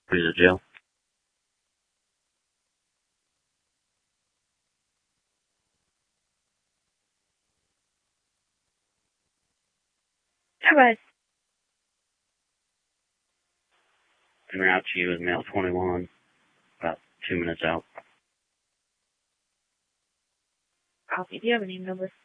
Who's at jail? Alright. En route to you is male 21, about 2 minutes out. Copy. Do you have a name number?